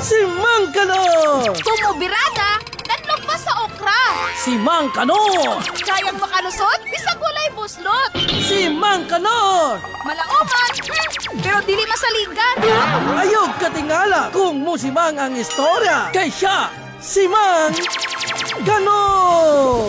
Si Mang Kanor! Tumubirada, tanlog pa sa okra. Si Mang Kanor! Kayang makalusot, bisag walay buslot. Si Mang Kanor! Malauman, pero dili masaligan. Ayog katingala kung musimang ang istorya. Kay siya, si Mang Kanor!